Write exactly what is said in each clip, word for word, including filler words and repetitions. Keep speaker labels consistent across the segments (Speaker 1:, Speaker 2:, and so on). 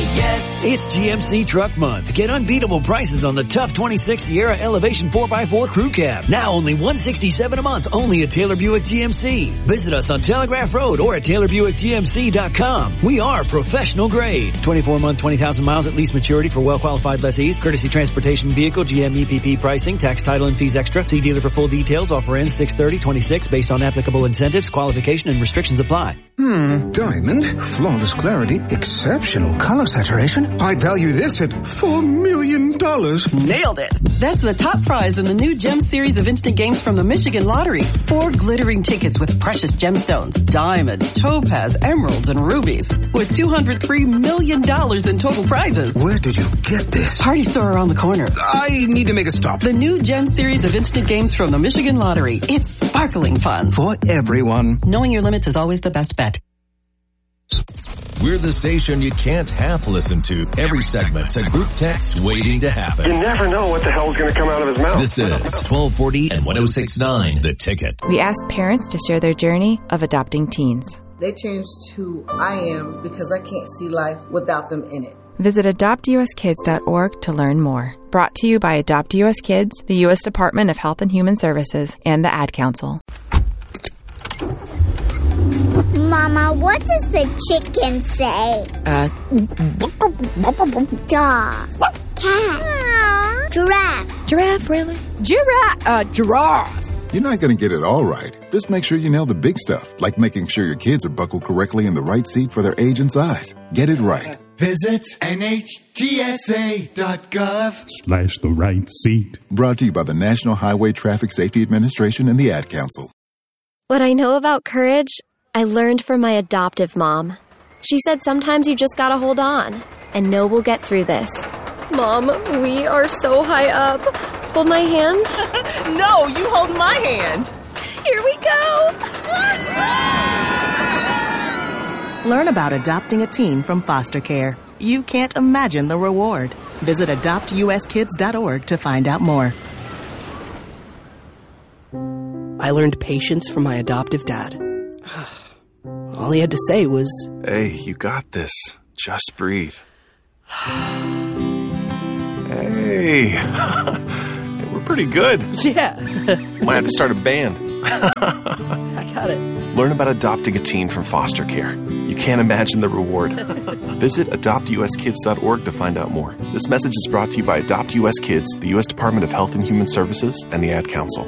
Speaker 1: yes.
Speaker 2: It's G M C Truck Month. Get unbeatable prices on the tough twenty-six Sierra Elevation four by four Crew Cab. Now only one hundred sixty-seven dollars a month, only at Taylor Buick G M C. Visit us on Telegraph Road or at Taylor Buick G M C dot com. We are professional grade. twenty-four month, twenty thousand miles at lease maturity for well-qualified lessees. Courtesy transportation vehicle, G M E P P pricing, tax, title, and fees extra. See dealer for full details. Offer ends six thirty twenty-six based on applicable incentives, qualification, and restrictions apply.
Speaker 3: Hmm, diamond, flawless clarity, exceptional color saturation. I'd value this at four million dollars.
Speaker 4: Nailed it. That's the top prize in the new Gem series of instant games from the Michigan Lottery. Four glittering tickets with precious gemstones, diamonds, topaz, emeralds, and rubies. With two hundred three million dollars in total prizes.
Speaker 3: Where did you get this?
Speaker 4: Party store around the corner.
Speaker 3: I need to make a stop.
Speaker 4: The new Gem series of instant games from the Michigan Lottery. It's sparkling fun.
Speaker 3: For everyone.
Speaker 4: Knowing your limits is always the best bet.
Speaker 5: We're the station you can't half listen to. Every segment's a group text waiting to happen.
Speaker 6: You never know what the hell's going to come out of his mouth.
Speaker 5: This is twelve forty and one oh six point nine The Ticket.
Speaker 7: We ask parents to share their journey of adopting teens.
Speaker 8: They changed who I am because I can't see life without them in it.
Speaker 7: Visit adopt u s kids dot org to learn more. Brought to you by Adopt U S Kids, the U S Department of Health and Human Services, and the Ad Council.
Speaker 9: Mama, what does the chicken say?
Speaker 10: Uh,
Speaker 9: Dog. Cat. Giraffe.
Speaker 10: Giraffe, really? Giraffe. Uh, giraffe.
Speaker 11: You're not going to get it all right. Just make sure you nail the big stuff, like making sure your kids are buckled correctly in the right seat for their age and size. Get it right.
Speaker 12: Visit N H T S A dot gov
Speaker 13: slash the right seat.
Speaker 11: Brought to you by the National Highway Traffic Safety Administration and the Ad Council.
Speaker 14: What I know about courage, I learned from my adoptive mom. She said sometimes you just gotta hold on and know we'll get through this. Mom, we are so high up. Hold my hand.
Speaker 4: No, you hold my hand.
Speaker 14: Here we go.
Speaker 4: Learn about adopting a teen from foster care. You can't imagine the reward. Visit adopt u s kids dot org to find out more.
Speaker 10: I learned patience from my adoptive dad. All he had to say was,
Speaker 15: "Hey, you got this. Just breathe." Hey, we're pretty good.
Speaker 10: Yeah.
Speaker 15: Might have to start a band.
Speaker 10: I got it.
Speaker 15: Learn about adopting a teen from foster care. You can't imagine the reward. Visit adopt u s kids dot org to find out more. This message is brought to you by Adopt U S Kids, the U S Department of Health and Human Services, and the Ad Council.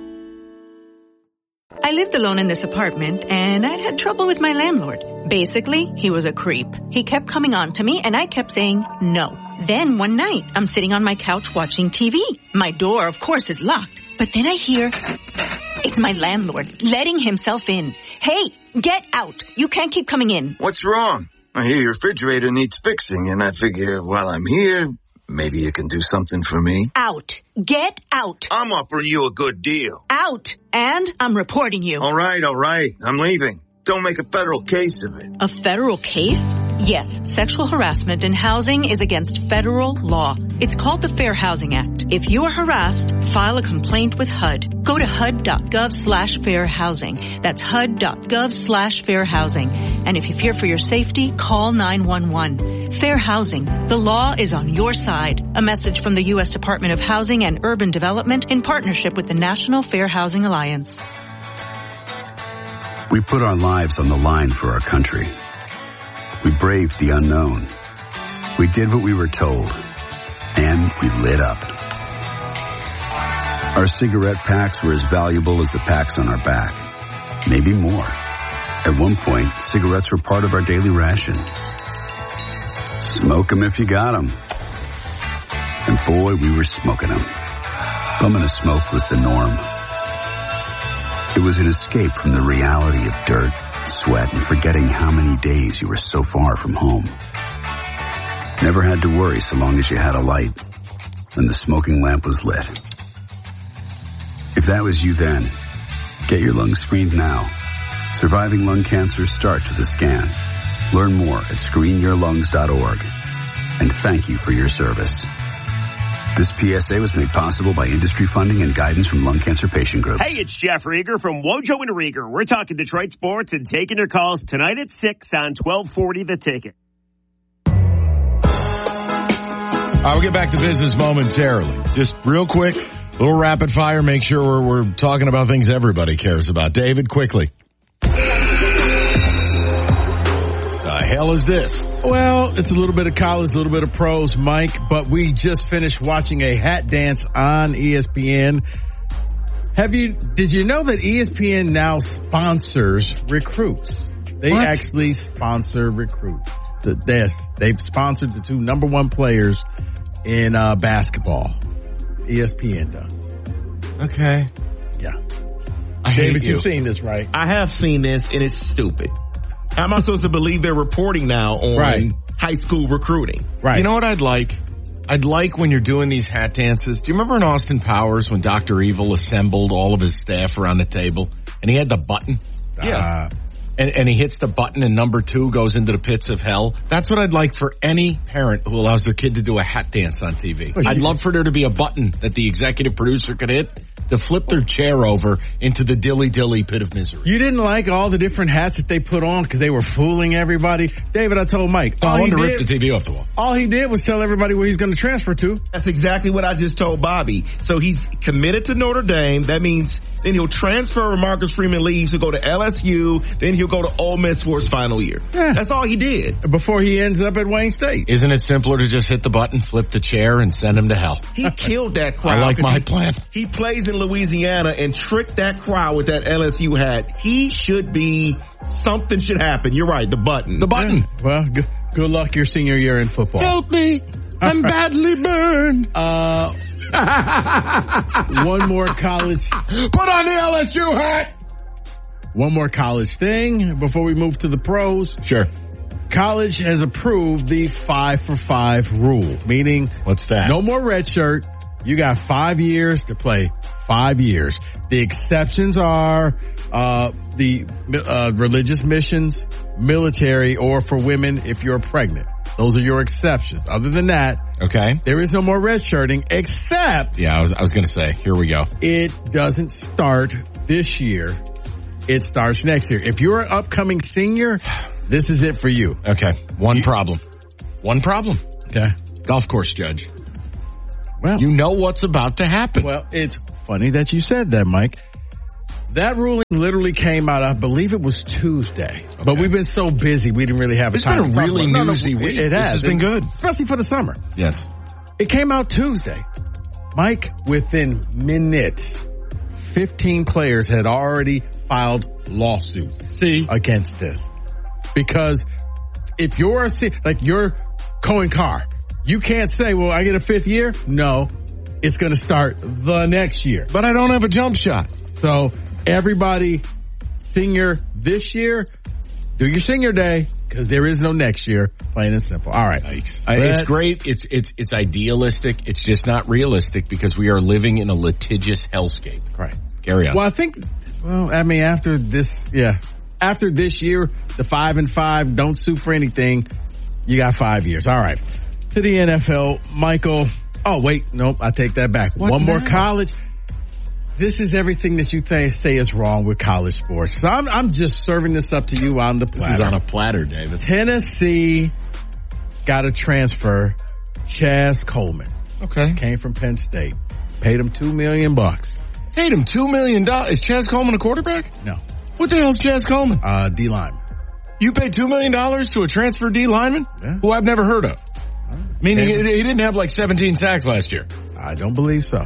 Speaker 16: I lived alone in this apartment, and I'd had trouble with my landlord. Basically, he was a creep. He kept coming on to me, and I kept saying no. Then one night, I'm sitting on my couch watching T V. My door, of course, is locked. But then I hear, it's my landlord letting himself in. Hey, get out. You can't keep coming in.
Speaker 17: What's wrong? I hear your refrigerator needs fixing, and I figure while I'm here, maybe you can do something for me.
Speaker 16: Out. Get out.
Speaker 17: I'm offering you a good deal.
Speaker 16: Out. And I'm reporting you.
Speaker 17: All right, all right. I'm leaving. Don't make a federal case of it.
Speaker 16: A federal case? Yes, sexual harassment in housing is against federal law. It's called the Fair Housing Act. If you are harassed, file a complaint with H U D. Go to H U D dot gov slash fair housing. That's H U D dot gov slash fair housing. And if you fear for your safety, call nine one one. Fair housing. The law is on your side. A message from the U S Department of Housing and Urban Development in partnership with the National Fair Housing Alliance.
Speaker 18: We put our lives on the line for our country. We braved the unknown. We did what we were told. And we lit up. Our cigarette packs were as valuable as the packs on our back. Maybe more. At one point, cigarettes were part of our daily ration. Smoke 'em if you got 'em. And boy, we were smoking 'em. Bumming a smoke was the norm. It was an escape from the reality of dirt, sweat, and forgetting how many days you were so far from home. Never had to worry so long as you had a light and the smoking lamp was lit. If that was you then, get your lungs screened now. Surviving lung cancer starts with a scan. Learn more at screen your lungs dot org. And thank you for your service. This P S A was made possible by industry funding and guidance from Lung Cancer Patient Group.
Speaker 19: Hey, it's Jeff Rieger from Wojo and Rieger. We're talking Detroit sports and taking your calls tonight at six on twelve forty The Ticket.
Speaker 1: All right, we'll get back to business momentarily. Just real quick, a little rapid fire. Make sure we're, we're talking about things everybody cares about. David, quickly. The hell is this?
Speaker 20: Well, it's a little bit of college, a little bit of pros, Mike, but we just finished watching a hat dance on E S P N. Have you, did you know that E S P N now sponsors recruits? They what? actually sponsor recruits. The, they, they've sponsored the two number one players in uh, basketball. E S P N does.
Speaker 1: Okay.
Speaker 20: Yeah.
Speaker 1: I
Speaker 20: David,
Speaker 1: you.
Speaker 20: you've seen this, right?
Speaker 21: I have seen this, and it's stupid. How am I supposed to believe they're reporting now on right. high school recruiting?
Speaker 1: Right. You know what I'd like? I'd like when you're doing these hat dances. Do you remember in Austin Powers when Doctor Evil assembled all of his staff around the table and he had the button?
Speaker 21: Yeah.
Speaker 1: Uh, and, and he hits the button and number two goes into the pits of hell. That's what I'd like for any parent who allows their kid to do a hat dance on T V. I'd love for there to be a button that the executive producer could hit to flip their chair over into the dilly dilly pit of misery.
Speaker 20: You didn't like all the different hats that they put on because they were fooling everybody? David, I told Mike.
Speaker 1: Oh, I wanted to
Speaker 20: did,
Speaker 1: rip the T V off the wall.
Speaker 20: All he did was tell everybody where he's going to transfer to.
Speaker 21: That's exactly what I just told Bobby. So he's committed to Notre Dame. That means then he'll transfer when Marcus Freeman leaves. He'll go to L S U. Then he'll go to Ole Miss for his final year.
Speaker 20: Yeah.
Speaker 21: That's all he did.
Speaker 20: Before he ends up at Wayne State.
Speaker 1: Isn't it simpler to just hit the button, flip the chair, and send him to hell?
Speaker 21: He killed that crowd.
Speaker 1: I like my
Speaker 21: he,
Speaker 1: plan.
Speaker 21: He plays in Louisiana and tricked that crowd with that L S U hat. He should be, something should happen. You're right, the button.
Speaker 1: The button.
Speaker 20: Yeah. Well, good, good luck your senior year in football.
Speaker 1: Help me. I'm badly burned.
Speaker 20: Uh, one more college.
Speaker 1: Put on the L S U hat.
Speaker 20: One more college thing before we move to the pros.
Speaker 1: Sure.
Speaker 20: College has approved the five for five rule, meaning
Speaker 1: what's that?
Speaker 20: No more red shirt. You got five years to play. Five years. The exceptions are uh the uh religious missions, military, or for women if you're pregnant. Those are your exceptions. Other than that,
Speaker 1: okay,
Speaker 20: there is no more red shirting except.
Speaker 1: Yeah, I was I was going to say. Here we go.
Speaker 20: It doesn't start this year. It starts next year. If you're an upcoming senior, this is it for you.
Speaker 1: Okay. One you, problem. One problem.
Speaker 20: Okay.
Speaker 1: Golf course judge.
Speaker 20: Well,
Speaker 1: you know what's about to happen.
Speaker 20: Well, it's funny that you said that, Mike. That ruling literally came out, I believe it was Tuesday. Okay. But we've been so busy, we didn't really have
Speaker 1: it's
Speaker 20: time
Speaker 1: been
Speaker 20: to
Speaker 1: a really
Speaker 20: talk about
Speaker 1: newsy
Speaker 20: no, no,
Speaker 1: week.
Speaker 20: It, it has.
Speaker 1: This has been good.
Speaker 20: Especially for the summer.
Speaker 1: Yes.
Speaker 20: It came out Tuesday. Mike, within minutes, fifteen players had already filed lawsuits
Speaker 1: See?
Speaker 20: against this. Because if you're a, like you're Cohen Carr, you can't say, well, I get a fifth year. No, it's going to start the next year.
Speaker 1: But I don't have a jump shot.
Speaker 20: So everybody senior this year, do your senior day because there is no next year. Plain and simple. All right.
Speaker 1: Nice. I, it's great. It's, it's, it's idealistic. It's just not realistic because we are living in a litigious hellscape.
Speaker 20: Right.
Speaker 1: Carry on.
Speaker 20: Well, I think, well, I mean, after this, yeah, after this year, the five and five, don't sue for anything. You got five years. All right. To the N F L, Michael. Oh, wait. Nope. I take that back.
Speaker 1: What
Speaker 20: One
Speaker 1: now?
Speaker 20: more college. This is everything that you th- say is wrong with college sports. So I'm, I'm just serving this up to you on the platter.
Speaker 1: This is on a platter, David.
Speaker 20: Tennessee got a transfer. Chaz Coleman.
Speaker 1: Okay.
Speaker 20: Came from Penn State. Paid him two million bucks.
Speaker 1: Paid him two million dollars. Is Chaz Coleman a quarterback?
Speaker 20: No.
Speaker 1: What the hell is Chaz Coleman?
Speaker 20: Uh, D lineman.
Speaker 1: You paid two million dollars to a transfer D lineman?
Speaker 20: Yeah.
Speaker 1: Who I've never heard of. Meaning he, he didn't have like seventeen sacks last year.
Speaker 20: I don't believe so.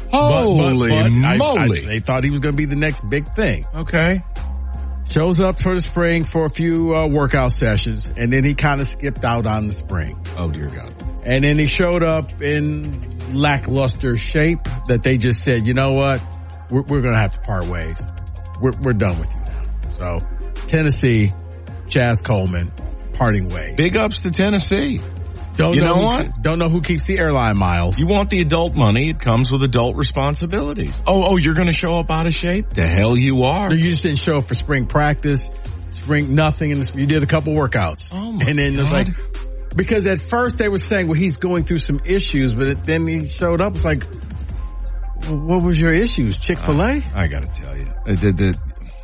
Speaker 1: Holy
Speaker 20: but, but, but
Speaker 1: moly.
Speaker 20: I, I, they thought he was going to be the next big thing.
Speaker 1: Okay.
Speaker 20: Shows up for the spring for a few uh, workout sessions, and then he kind of skipped out on the spring.
Speaker 1: Oh, dear God.
Speaker 20: And then he showed up in lackluster shape that they just said, you know what? We're, we're going to have to part ways. We're, we're done with you now. So, Tennessee, Chaz Coleman, parting ways.
Speaker 1: Big ups to Tennessee.
Speaker 20: Don't
Speaker 1: you
Speaker 20: know,
Speaker 1: know
Speaker 20: who,
Speaker 1: what?
Speaker 20: Don't know who keeps the airline miles.
Speaker 1: You want the adult money. It comes with adult responsibilities. Oh, oh, you're going to show up out of shape? The hell you are.
Speaker 20: No, you just didn't show up for spring practice, spring nothing, and you did a couple workouts.
Speaker 1: Oh, my
Speaker 20: And then
Speaker 1: God.
Speaker 20: it was like, because at first they were saying, well, he's going through some issues, but it, then he showed up. It's like, well, what was your issues? Chick-fil-A?
Speaker 1: Uh, I got to tell you. Uh, the, the,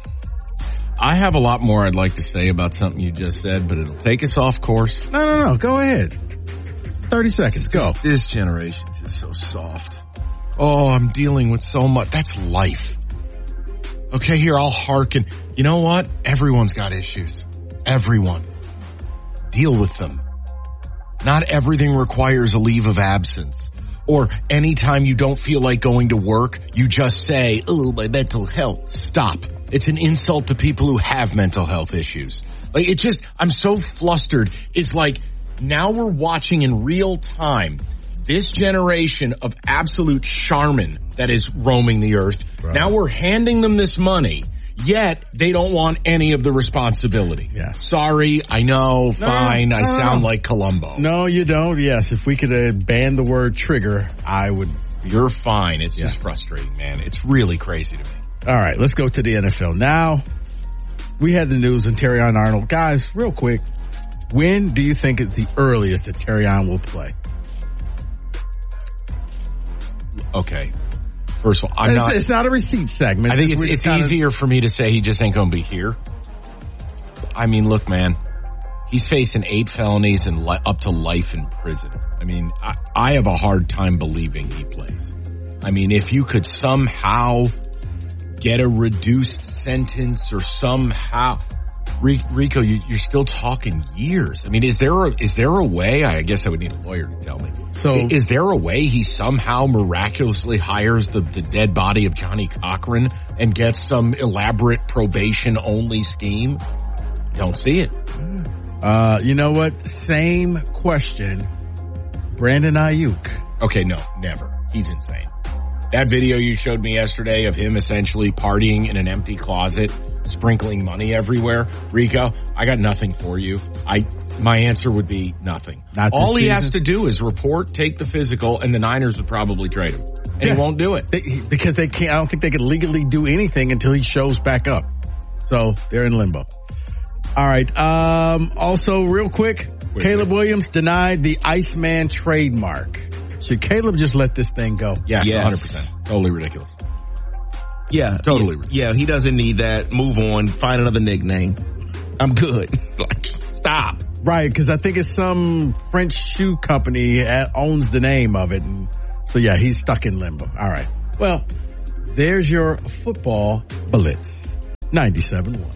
Speaker 1: I have a lot more I'd like to say about something you just said, but it'll take us off course.
Speaker 20: No, no, no. Go ahead. thirty seconds. Go.
Speaker 1: This, this generation is so soft. Oh, I'm dealing with so much. That's life. Okay, here, I'll hearken. You know what? Everyone's got issues. Everyone. Deal with them. Not everything requires a leave of absence. Or anytime you don't feel like going to work, you just say, oh, my mental health. Stop. It's an insult to people who have mental health issues. Like, it just, I'm so flustered. It's like, now we're watching in real time this generation of absolute charmin that is roaming the earth. Right. Now we're handing them this money, yet they don't want any of the responsibility.
Speaker 20: Yes.
Speaker 1: Sorry, I know, no, fine, no, I sound no. like Columbo.
Speaker 20: No, you don't. Yes, if we could uh, ban the word trigger, I would.
Speaker 1: You're fine. It's yeah. just frustrating, man. It's really crazy to me.
Speaker 20: All right, let's go to the N F L. Now, we had the news on Terrion Arnold. Guys, real quick, when do you think is the earliest that Terrion will play?
Speaker 1: Okay. First of all, I'm
Speaker 20: it's,
Speaker 1: not.
Speaker 20: It's not a receipt segment.
Speaker 1: I think it's, it's easier of, for me to say he just ain't going to be here. I mean, look, man, he's facing eight felonies and li- up to life in prison. I mean, I, I have a hard time believing he plays. I mean, if you could somehow get a reduced sentence or somehow. Rico, you, you're still talking years. I mean, is there a, is there a way? I guess I would need a lawyer to tell me. So, is there a way he somehow miraculously hires the, the dead body of Johnny Cochran and gets some elaborate probation-only scheme? Don't see it.
Speaker 20: Uh, you know what? Same question. Brandon Ayuk.
Speaker 1: Okay, no, never. He's insane. That video you showed me yesterday of him essentially partying in an empty closet, sprinkling money everywhere. Rico, I got nothing for you. I, my answer would be nothing.
Speaker 20: Not
Speaker 1: All he
Speaker 20: season.
Speaker 1: has to do is report, take the physical, and the Niners would probably trade him. And yeah. he won't do it.
Speaker 20: They, because they can't, I don't think they can legally do anything until he shows back up. So they're in limbo. All right. Um, also real quick, wait, Caleb wait. Williams denied the Iceman trademark. Should Caleb just let this thing go?
Speaker 1: Yes, yes. one hundred percent. Totally ridiculous.
Speaker 21: Yeah.
Speaker 1: Totally ridiculous.
Speaker 21: Yeah, he doesn't need that. Move on. Find another nickname. I'm good. Like, stop.
Speaker 20: Right, because I think it's some French shoe company that owns the name of it. And so, yeah, he's stuck in limbo. All right. Well, there's your football blitz. ninety-seven point one.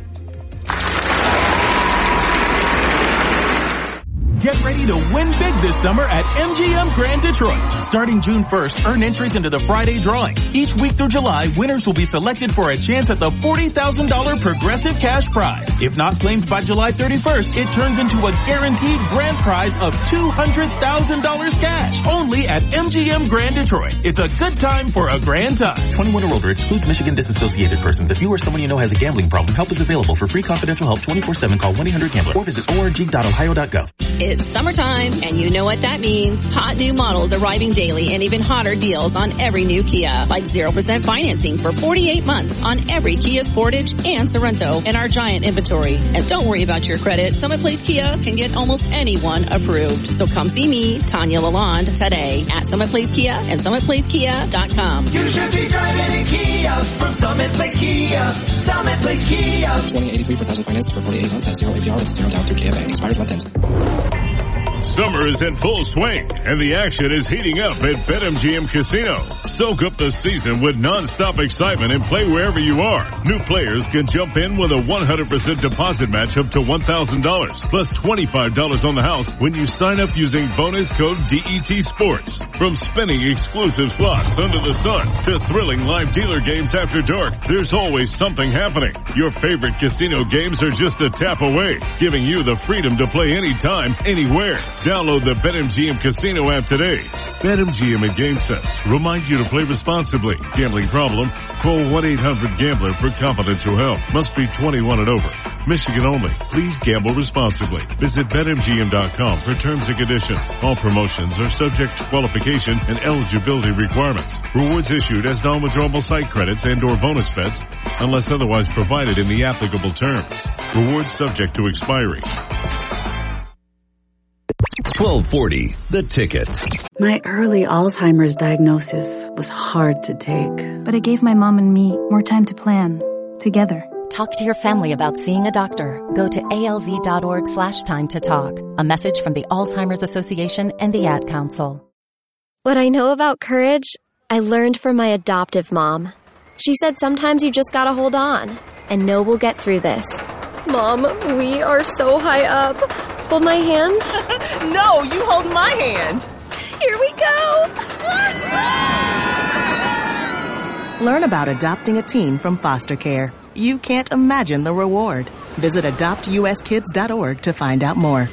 Speaker 2: Get ready to win big this summer at M G M Grand Detroit. Starting June first, earn entries into the Friday drawings. Each week through July, winners will be selected for a chance at the forty thousand dollars Progressive Cash Prize. If not claimed by July thirty-first, it turns into a guaranteed grand prize of two hundred thousand dollars cash. Only at M G M Grand Detroit. It's a good time for a grand time.
Speaker 22: twenty-one or older excludes Michigan disassociated persons. If you or someone you know has a gambling problem, help is available. For free confidential help twenty-four seven, call one eight hundred gambler or visit O R G dot ohio dot gov.
Speaker 23: It's summertime, and you know what that means. Hot new models arriving daily and even hotter deals on every new Kia. Like zero percent financing for forty-eight months on every Kia Sportage and Sorento in our giant inventory. And don't worry about your credit. Summit Place Kia can get almost anyone approved. So come see me, Tanya Lalonde, today at Summit Place Kia and summit place kia dot com.
Speaker 24: You should be driving a Kia from Summit Place Kia. Summit Place Kia.
Speaker 25: twenty eighty-three per thousand financed for forty-eight months at zero A P R with zero down through K F A. Expires month end.
Speaker 26: Summer is in full swing, and the action is heating up at BetMGM Casino. Soak up the season with non-stop excitement and play wherever you are. New players can jump in with a one hundred percent deposit match up to one thousand dollars, plus twenty-five dollars on the house when you sign up using bonus code D E T Sports. From spinning exclusive slots under the sun to thrilling live dealer games after dark, there's always something happening. Your favorite casino games are just a tap away, giving you the freedom to play anytime, anywhere. Download the BetMGM Casino app today. BetMGM and GameSense remind you to play responsibly. Gambling problem? Call one eight hundred gambler for confidential help. Must be twenty-one and over. Michigan only. Please gamble responsibly. Visit Bet M G M dot com for terms and conditions. All promotions are subject to qualification and eligibility requirements. Rewards issued as non-withdrawable site credits and or bonus bets unless otherwise provided in the applicable terms. Rewards subject to expiry.
Speaker 5: twelve forty, The Ticket.
Speaker 27: My early Alzheimer's diagnosis was hard to take.
Speaker 28: But it gave my mom and me more time to plan, together.
Speaker 3: Talk to your family about seeing a doctor. Go to alz.org slash time to talk. A message from the Alzheimer's Association and the Ad Council.
Speaker 14: What I know about courage, I learned from my adoptive mom. She said sometimes you just gotta hold on and know we'll get through this. Mom, we are so high up. Hold my hand.
Speaker 6: No, you hold my hand.
Speaker 14: Here we go.
Speaker 6: Learn about adopting a teen from foster care. You can't imagine the reward. Visit adopt u s kids dot org to find out more.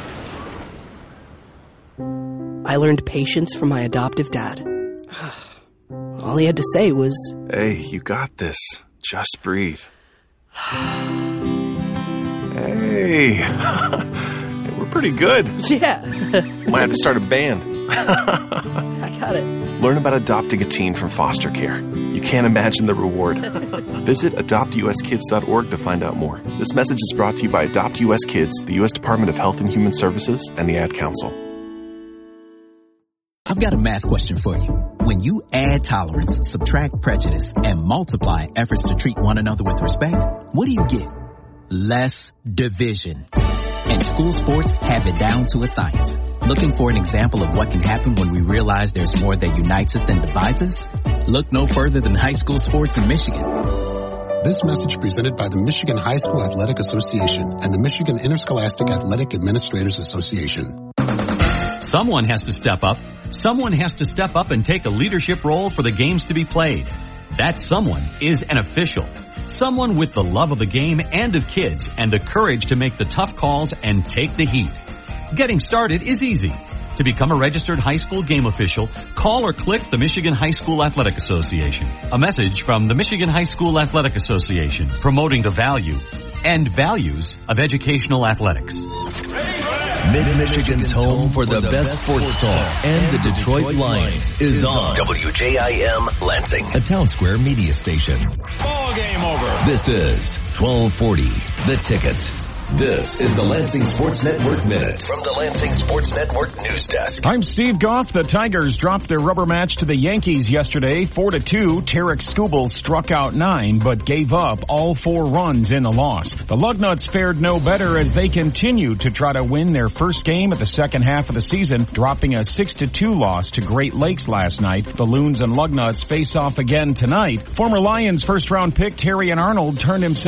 Speaker 10: I learned patience from my adoptive dad. All he had to say was,
Speaker 15: Hey, you got this. Just breathe. Hey. We're pretty good.
Speaker 10: Yeah.
Speaker 15: Might have to start a band.
Speaker 10: I got it.
Speaker 15: Learn about adopting a teen from foster care. You can't imagine the reward. Visit adopt u s kids dot org to find out more. This message is brought to you by Adopt U S Kids, the U S Department of Health and Human Services, and the Ad Council.
Speaker 7: I've got a math question for you. When you add tolerance, subtract prejudice, and multiply efforts to treat one another with respect, what do you get? Less division. And school sports have it down to a science. Looking for an example of what can happen when we realize there's more that unites us than divides us? Look no further than high school sports in Michigan.
Speaker 8: This message presented by the Michigan High School Athletic Association and the Michigan Interscholastic Athletic Administrators Association.
Speaker 9: Someone has to step up. Someone has to step up and take a leadership role for the games to be played. That someone is an official. Someone with the love of the game and of kids and the courage to make the tough calls and take the heat. Getting started is easy. To become a registered high school game official, call or click the Michigan High School Athletic Association. A message from the Michigan High School Athletic Association, promoting the value and values of educational athletics.
Speaker 5: Mid-Michigan's home for the best sports talk and the Detroit Lions is on W J I M Lansing, a Town Square media station.
Speaker 12: Ball game over.
Speaker 5: This is twelve forty, The Ticket. This is the Lansing Sports Network Minute from the Lansing Sports Network News Desk.
Speaker 13: I'm Steve Goff. The Tigers dropped their rubber match to the Yankees yesterday. Four to two, Tarek Skubal struck out nine, but gave up all four runs in the loss. The Lugnuts fared no better as they continue to try to win their first game at the second half of the season, dropping a six to two loss to Great Lakes last night. The Loons and Lugnuts face off again tonight. Former Lions first-round pick Terrion Arnold turned himself